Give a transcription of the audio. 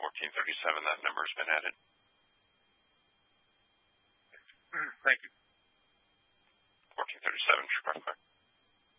1437, that number has been added. Thank you. 1437, Trooper.